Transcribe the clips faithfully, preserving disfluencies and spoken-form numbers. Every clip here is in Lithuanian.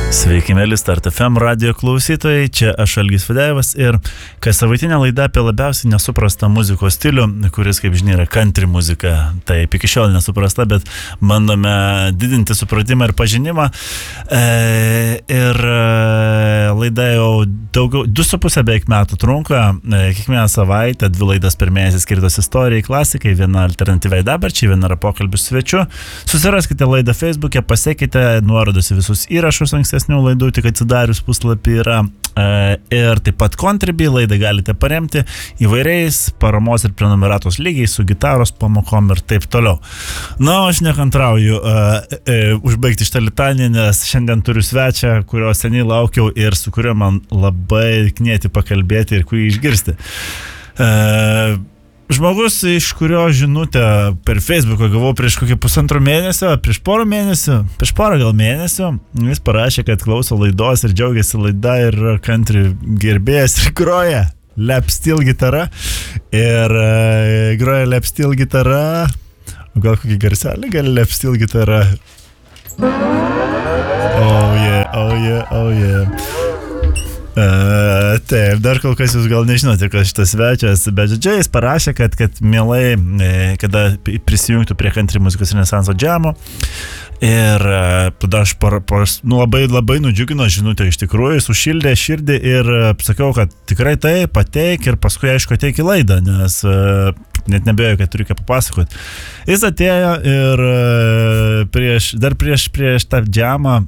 Sveiki, mėly Start F M radio klausytojai, čia aš Algis Fedėjevas ir kas savaitinė laida apie labiausiai nesuprastą muzikos stilių, kuris, kaip žinia, yra country muzika. Taip, iki šiol nesuprasta, bet bandome didinti supratimą ir pažinimą. E, ir laida jau daugiau, du su pusę beveik metų trunka, e, kiekvieną savaitę, dvi laidas per mėnesį skirtos istorijai, klasikai, viena alternatyviai dabarčiai, viena yra pokalbių svečiu. Susiraskite laidą Facebook'e, pasiekite nuorodas į visus įrašus ankstesnių laidų, tik atsidarius puslapį yra. Ir taip pat Contribui laidą galite paremti įvairiais paramos ir prenumeratos lygiais su gitaros pamokom ir taip toliau. Na, aš nekantrauju uh, uh, užbaigti šitą litaniją, nes šiandien turiu svečią, kurio seniai laukiau ir su kuriuo man labai knieti pakalbėti ir kurį išgirsti. Uh, Žmogus, iš kurio žinutę per Facebooką gavau prieš kokį pusantro mėnesio, prieš porą mėnesių, prieš porą gal mėnesių, jis parašė, kad klauso laidos ir džiaugiasi laida ir country gerbėjas ir groja lap steel gitara ir uh, groja lap steel gitara, gal kokį garselį gali lap steel gitara. Oh yeah, oh yeah, oh yeah. Uh, taip, dar kol kas jūs gal nežinote, kas šitas svečias, bet žodžiu, jis parašė, kad, kad mielai, kada prisijungtų prie country muzikos renesanso džemo. Ir uh, tada aš par, par, nu, labai, labai nudžiugino žinutę iš tikrųjų, sušildė širdį ir uh, sakiau, kad tikrai tai pateik ir paskui aišku ateik į laidą, nes uh, net nebėjau, kad turiu ką papasakoti. Jis atėjo ir uh, prieš, dar prieš, prieš tą džemą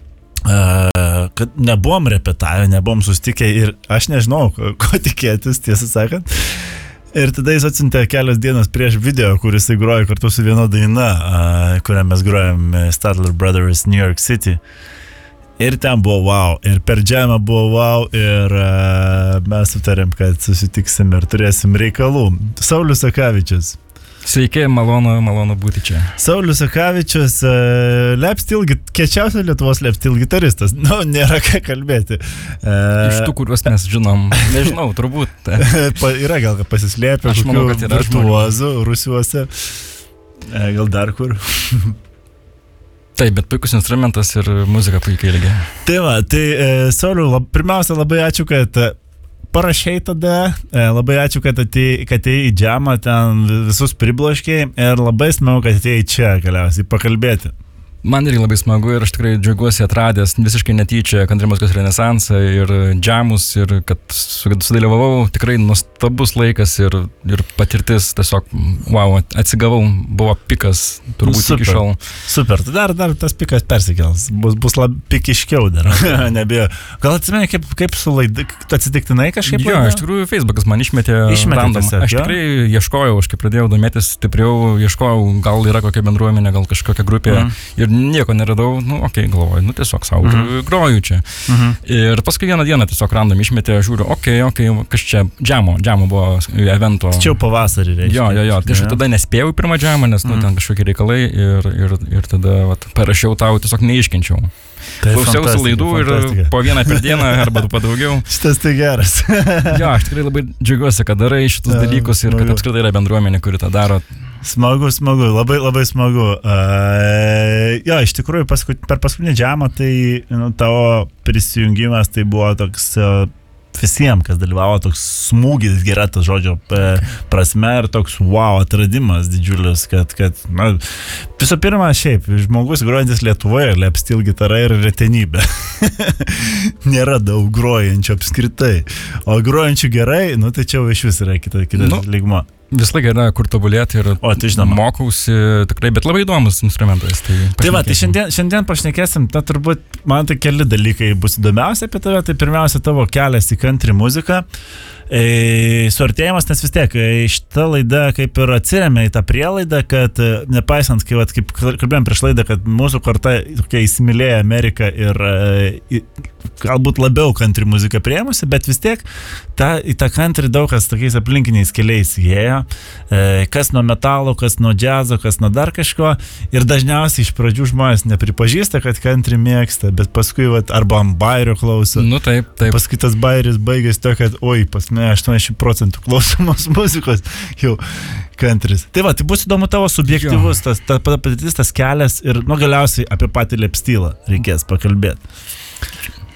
Uh, kad nebuvom repetavę, nebuvom sustikę ir aš nežinau, ko, ko tikėtis, tiesą sakant. Ir tada jis atsiuntė kelias dienas prieš video, kuris įgrojo kartu su viena daina, uh, kurią mes grojom Statler Brothers New York City. Ir ten buvo wow, ir per džemą buvo wow, ir uh, mes sutarėm, kad susitiksim ir turėsim reikalų. Saulius Sakavičius. Sveiki, malonu, malonu būti čia. Saulius Sakavičius, uh, lap steel, kečiausias Lietuvos lap steel gitaristas. Nu, nėra ką kalbėti. Uh, Iš tų, kuriuos mes žinom, nežinau, turbūt. pa, yra gal pasislėpę kokių virtuozų rusiuose. Uh, gal dar kur. Taip, bet puikus instrumentas ir muzika puikiai lygiai. Tai va, tai uh, Sauliu, lab, pirmiausia, labai ačiū, kad uh, parašiai tada, labai ačiū, kad atėjai, kad atėjai į džemą, ten visus pribloškiai ir labai smagu, kad atėjai čia galiausiai pakalbėti. Man irgi labai smagu ir aš tikrai džiaugiuosi atradęs visiškai netyčia country muzikos renesansą ir džemus ir kad sudalyvavau, tikrai nuostabus laikas ir, ir patirtis tiesiog, wow, atsigavau, buvo pikas, turbūt super, iki šiol. Super, tai dar, dar tas pikas persikels, bus, bus lab pikiškiau dar, nebijau. Gal atsimeni, kaip, kaip su laida, atsitiktinai kažkaip? Jo, iš tikrųjų Facebookas man išmetė, išmetė random. Tiesiog, aš jo? tikrai ieškojau, aš kai pradėjau domėtis stipriau, ieškojau, gal yra kokia bendruomenė, gal kažkokia grupė mm. ir nieko neradau, nu, okei, okay, galvoju, nu, tiesiog savo mm-hmm. groju čia. Mm-hmm. Ir paskui vieną dieną tiesiog random išmetė, žiūriu, okei, okay, okei, okay, kas čia, džemo, džemo buvo evento. Čia jau pavasarį reiškia. Jo, jo, jo, tai aš tada nespėjau į pirmą džemą, nes, nu, mm. ten kažkokie reikalai ir, ir, ir tada, vat, parašiau tau, tiesiog neiškenčiau. Tai klausiausi laidų ir po vieną per dieną arba padaugiau. Šitas tai geras. Jo, aš tikrai labai džiaugiuosi, kad darai šitus dalykus ir kad apskritai yra bendruomenė, kuri tą daro. Smagu, smagu, labai, labai smagu. Uh, jo, iš tikrųjų, paskut, per paskutinį džemą, tai nu, tavo prisijungimas tai buvo toks uh, visiems, kas dalyvavo, toks smūgis, gera tas žodžio prasme ir toks wow, atradimas didžiulis, kad, kad na, visų pirma, šiaip, žmogus grojantis Lietuvoje, lap steel gitara yra retenybė. Nėra daug grojančių apskritai, o grojančių gerai, nu tai čia iš vis yra kita, kitas nu. lygmo. Vis laik yra kur tobulėti ir o, tai žinoma. Mokausi tikrai, bet labai įdomus instrumentas. Tai, tai va, tai šiandien, šiandien pašnekėsim, ta turbūt, man tai keli dalykai bus įdomiausia apie tave, tai pirmiausia tavo kelias į country muziką. E, suartėjimas, nes vis tiek šita laida kaip ir atsiremia į tą prielaidą, kad nepaisant, kai, vat, kaip kalbėjom prieš laidą, kad mūsų karta įsimylėjo Ameriką ir e, galbūt labiau country muziką priėmusi, bet vis tiek ta, į tą country daug kas tokiais aplinkiniais keliais įėjo, e, kas nuo metalo, kas nuo džiazo, kas nuo dar kažko, ir dažniausiai iš pradžių žmonės nepripažįsta, kad country mėgsta, bet paskui vat, arba ant bairio klauso, nu, taip, taip. Paskui tas bairis baigėsi to, kad oi, pas mane aštuoniasdešimt procentų klausomos muzikos jau countris. Tai va, tai bus įdomu tavo subjektyvus, tas, ta patirtis, tas kelias ir nu galiausiai apie patį lap steelą reikės pakalbėti.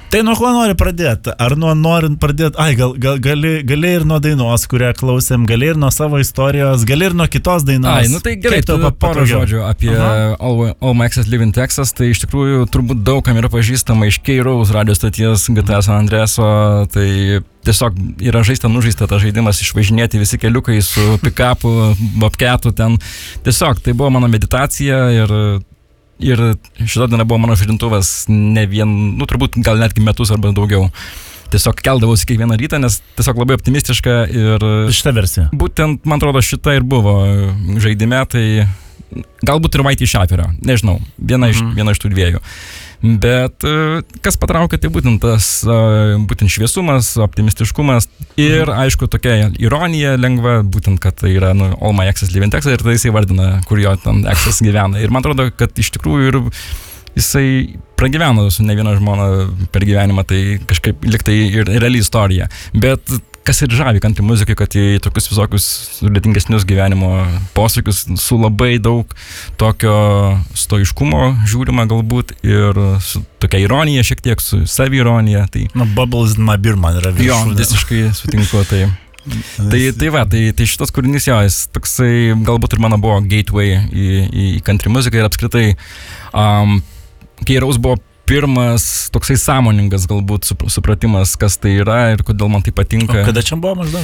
Tai nuo ko nori pradėti? Ar nuo norint pradėti? Ai, gal, gal gali, gali ir nuo dainos, kurią klausėm, gali ir nuo savo istorijos, gali ir nuo kitos dainos. Ai, nu tai gerai, tada porą žodžių apie All, All My Exes Live in Texas. Tai iš tikrųjų turbūt daug kam yra pažįstama iš K-Rose radio stoties G T A San Andreso. Tai tiesiog yra žaista, nužaista tas žaidimas, išvažinėti visi keliukai su pikapu, bobketu ten. Tiesiog tai buvo mano meditacija ir Ir šita diena buvo mano žadintuvas ne vien, nu turbūt gal netgi metus arba daugiau. Tiesiog keldavausi kiekvieną rytą, nes tiesiog labai optimistiška ir... Šita versija. Būtent, man atrodo, šita ir buvo žaidime, tai galbūt ir Whitey Schaferio, nežinau, viena iš, mm. viena iš tų dviejų. Bet kas patraukia, tai būtent tas būtent šviesumas, optimistiškumas ir mm. aišku tokia ironija lengva, būtent kad tai yra nu, All My Exes Live in Texas ir tai jisai vardina, kur jo ten exas gyvena. Ir man atrodo, kad iš tikrųjų ir jisai pragyveno su ne viena žmona per gyvenimą, tai kažkaip liktai ir reali istorija. Bet kas ir žavi country muzikai, kad į tokius visokius sudėtingesnius gyvenimo posūkius su labai daug tokio stoiškumo žiūrima galbūt ir su tokia ironija šiek tiek, su saviironija. Tai... Nu, Bubbles in my beer man yra viršūnė. Jo, visiškai sutinku, tai... tai, tai va, tai, tai šitas kūrinys jo, jis toksai galbūt ir mano buvo gateway į, į country muziką ir apskritai um, K-Rose buvo pirmas toksai sąmoningas galbūt supratimas, kas tai yra ir kodėl man tai patinka. O kada čia buvo maždaug?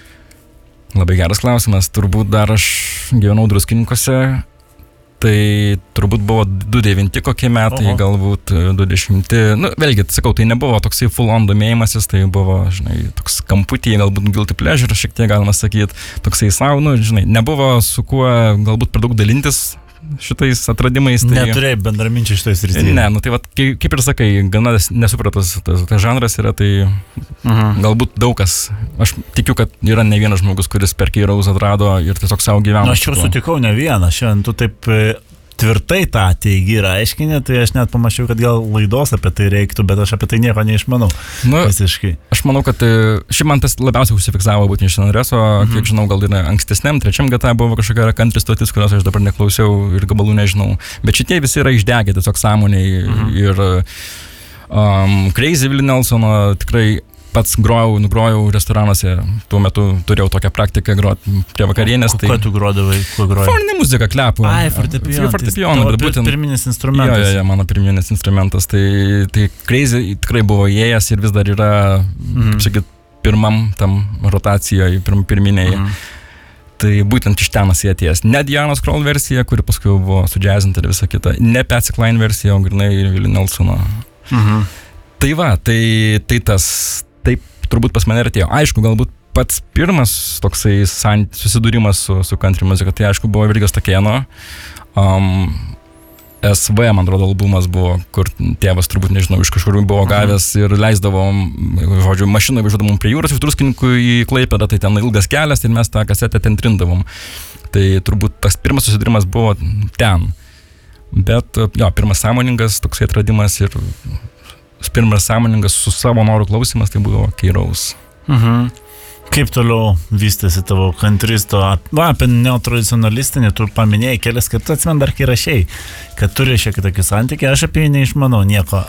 Labai geras klausimas. Turbūt dar aš gyvenau Druskininkuose, tai turbūt buvo du devinti kokie metai, Oho. galbūt du dešimti. Nu, vėlgi, sakau, tai nebuvo toksai full-on domėjimasis, tai buvo, žinai, toks kamputį, galbūt guilty pleasure, šiek tiek galima sakyti, toksai savo, nu, žinai, nebuvo su kuo galbūt per daug dalintis šitais atradimais. Tai... Neturėjai bendraminčių šitais rytyje. Ne, nu tai vat, kaip ir sakai, gana nesupratas tas, tas žanras yra, tai uh-huh. galbūt daug kas, aš tikiu, kad yra ne vienas žmogus, kuris per K-Rose atrado ir tiesiog savo gyveno. Na, aš jau sutikau ne vieną, šiandien tu taip tvirtai tą teigi ir aiškinė, tai aš net pamačiau, kad gal laidos apie tai reiktų, bet aš apie tai nieko neišmanau. Nu, visiškai. Aš manau, kad ši man tas labiausiai užsifiksavo būtent iš San Andreso, mhm. kiek žinau, gal ir ankstesniam, trečiam G T A buvo kažkokia country stotis, kurios aš dabar neklausiau ir gabalų nežinau. Bet šitie visi yra išdegę tiesiog sąmoniai mhm. ir um, Crazy Willie Nelsono tikrai pats grojau, nugrojau restoranuose, tuo metu turėjau tokią praktiką groti prie vakarienės. Ko, tai... Ko tu grodavai, ko grojai? Foninė muzika, klepu. Ai, fortepijoną. Fortepijoną, bet būtent... Pirminis instrumentas. Jo, jo, jo, mano pirminis instrumentas. Tai, tai Crazy tikrai buvo įėjęs ir vis dar yra, mhm. kaip sakyt, pirmam tam rotacijoje, pirm, pirminiai. Mhm. Tai būtent iš ten atėjęs. Ne Dianos Kroll versija, kuri paskui buvo sudžiazinta ir visa kita. Ne Patsy Cline versija, o grynai Willie Nelsono. Mhm. Tai va, tai, tai tas... Taip turbūt pas mane ir atėjo. Aišku, galbūt pats pirmas toksai susidūrimas su, su country muzika, tai aišku buvo Virgos Takėno. Um, S V, man atrodo, albumas buvo, kur tėvas turbūt, nežinau, iš kažkur buvo gavęs ir leisdavom, žodžiu, mašiną važiuodavom prie jūros iš Druskininkų į Klaipėdą, tai ten ilgas kelias ir mes tą kasetę ten trindavom. Tai turbūt tas pirmas susidūrimas buvo ten. Bet, jo, pirmas sąmoningas toksai atradimas ir... pirmas sąmoningas su savo norų klausimas, tai buvo K-Rose. Mhm. Kaip toliau vystėsi tavo kantristo, va, apie neotradicionalistinį, tu paminėjai kelias kartus, atsimenu dar kai rašėjai, kad turi šiek tiek santykį, aš apie jį neišmanau nieko.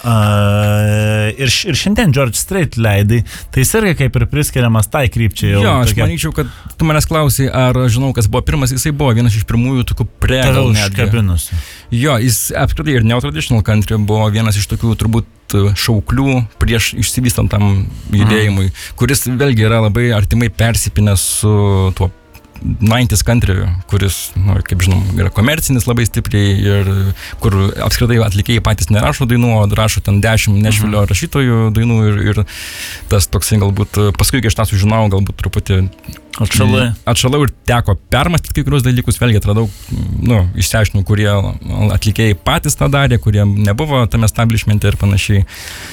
Uh, ir, ir šiandien George Strait leidai, tai jis irgi kaip ir priskiriamas tai krypčiai. Jo, aš tokia... manyčiau, kad tu manęs klausai, ar žinau, kas buvo pirmas, jisai buvo vienas iš pirmųjų tokių pre... Tave užkabinusių. Jo, jis apskritai ir neotraditional country buvo vienas iš tokių turbūt šauklių prieš išsivystant tam judėjimui, mm. kuris vėlgi yra labai artimai persipinęs su tuo devyniasdešimties country, kuris, nu, kaip žinom, yra komercinis labai stipriai ir kur apskritai atlikėjai patys nerašo dainų, o rašo ten dešimt Nešvilio mm-hmm. rašytojų dainų ir, ir tas toksai galbūt, paskui, kai aš tą sužinau, galbūt truputį atšalai. Atšalau ir teko permastyti kai kurios dalykus, vėlgi atradau, nu, išsiaiškinau, kurie atlikėjai patys tą darė, kurie nebuvo tame establishmente ir panašiai.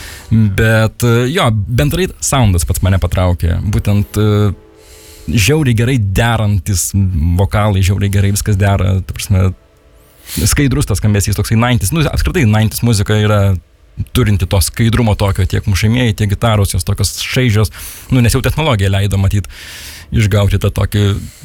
Bet jo, bendrai soundas pats mane patraukė, būtent žiauriai gerai derantis vokalai, žiauriai gerai viskas dera, ta prasme, skaidrus tas skambesys, toksai devyniasdešimties, nu, apskritai devyniasdešimties muzika yra turinti to skaidrumo tokio, tiek mušamieji, tiek gitaros, jos tokios šaižios, nu, nes jau technologija leido matyti, išgauti tą tokį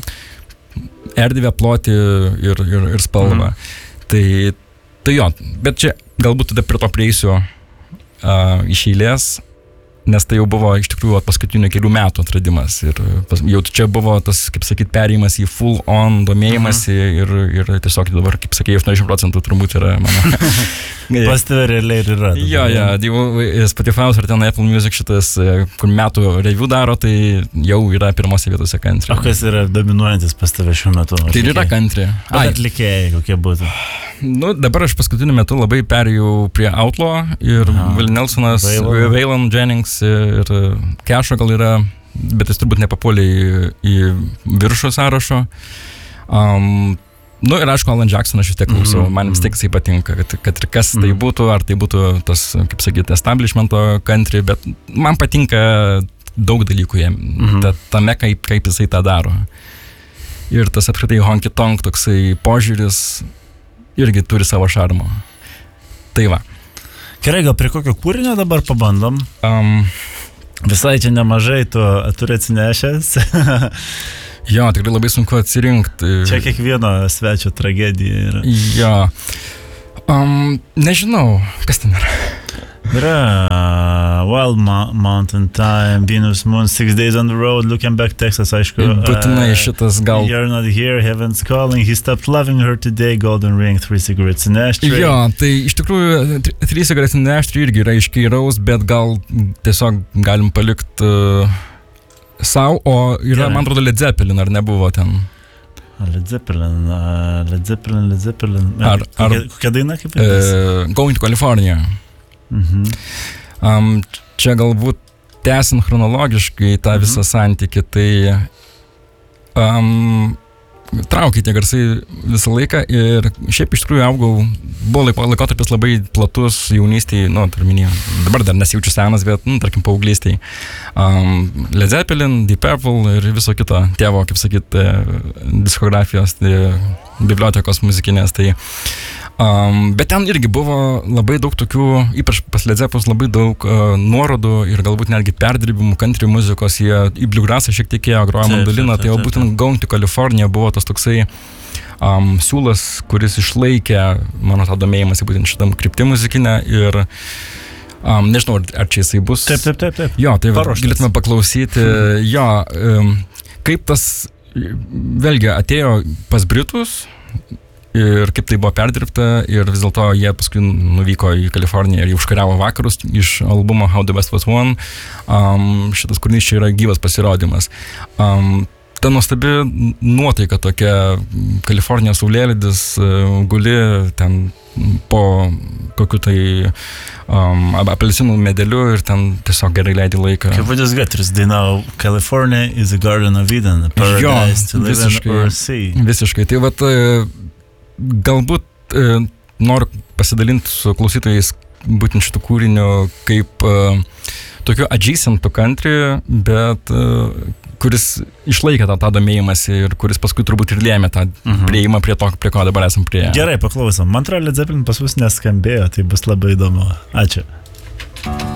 erdvę, plotį ir, ir, ir spalvą. Mhm. Tai, tai jo, bet čia galbūt tada prie to prieisiu uh, iš eilės, nes tai jau buvo iš tikrųjų paskutinių kelių metų atradimas ir pas, jau čia buvo tas, kaip sakyt, perėjimas į full on domėjimąsi mhm. ir, ir tiesiog dabar, kaip sakė, aštuoniasdešimt procentų turbūt yra mano. Pas tave realiai ir yra. Jo, jo, jau Spotify'us ar ten Apple Music šitas, kur metų review daro, tai jau yra pirmose vietose country. O kas yra dominuojantis pas tave šiuo metu? Tai yra country. Ai, atlikėjai kokie būtų? Nu, dabar aš paskutiniu metu labai perėjau prie Outlaw ir Willie Nelsonas, Waylon Jennings ir Cash'o gal yra, bet jis turbūt nepapuolė į, į viršų sąrašo. Um, nu ir aišku, Alan Jackson aš vis tiek klausau, mm-hmm. man vis tiek jisai patinka, kad, kad ir kas mm-hmm. tai būtų, ar tai būtų tas, kaip sakyti, establishmento country, bet man patinka daug dalykų jam, mm-hmm. ta, tame, kaip, kaip jisai tą daro. Ir tas apskritai honky tonk toksai požiūris irgi turi savo šarmo. Tai va. Gerai, gal prie kokio kūrinio dabar pabandom? Um, Visai čia nemažai tu turi atsinešęs. Jo, tikrai labai sunku atsirinkti. Čia kiekvieno svečio tragedija yra. Jo. Um, nežinau, kas ten yra. Yra uh, Wild Ma- Mountain Time, Venus Moon, Six Days on the Road, Looking Back, Texas, aišku. Būtinai uh, šitas gal. You're Not Here, Heaven's Calling, He Stopped Loving Her Today, Golden Ring, Three Cigarettes in Ashtray. Jo, tai iš tikrųjų Three Cigarettes in Ashtray irgi yra iškeiraus, bet gal tiesiog galim palikti uh, savo, o yra, Gerai. Man atrodo, Led Zeppelin, ar nebuvo ten? Led Zeppelin, uh, Led Zeppelin, Led Zeppelin. Ar, ar, kokia, kokia daina kaip uh, Going to California. Mhm. Um, čia galbūt tęsiant chronologiškai tą mhm. visą santykį, tai um, traukia tie garsai visą laiką ir šiaip iš tikrųjų augau, buvo laiko, laikotarpis labai platus jaunystėje, nu, tarminė, dabar dar nesijaučiu senas, bet, nu, tarkim, paauglystėje. Um, Led Zeppelin, Deep Purple ir viso kito tėvo, kaip sakyt, diskografijos, tai, bibliotekos muzikinės, tai Um, bet ten irgi buvo labai daug tokių, ypač pas Led Zeppelin labai daug uh, nuorodų ir galbūt netgi perdirbimų country muzikos, jie į bluegrassą šiek tiek ėjo, grojo mandoliną, tai jau būtent Going to California buvo tas toksai um, siūlas, kuris išlaikė mano tą domėjimąsi būtent šitam kryptį muzikinę ir um, nežinau, ar čia jisai bus. Taip, taip, taip, taip. Jo, tai va, galėtume paklausyti, hmm. jo, um, kaip tas, vėlgi, atėjo pas Britus, ir kaip tai buvo perdirbta ir vis dėlto jie paskui nuvyko į Kaliforniją ir užkariavo vakarus iš albumo How the West Was Won. Um, šitas kūrinys čia yra gyvas pasirodymas. Um, ta nuostabi nuotaika tokia, Kalifornijos saulėlydis uh, guli ten po kokiu tai um, apelsinų medeliu ir ten tiesiog gerai leidi laiką. Kaip vadės Gatris dainavo, California is a garden of Eden, a paradise to live in or see. Visiškai. Tai vat galbūt e, noriu pasidalinti su klausytojais būtent šitų kūrinių kaip e, tokiu adjacent to country, bet e, kuris išlaikė tą, tą domėjimąsi ir kuris paskui turbūt ir lėmė tą mhm. prieimą prie to, prie ko dabar esam prie. Gerai, paklausom. Man atrodo, Led Zeppelin pas mus neskambėjo, tai bus labai įdomu. Ačiū.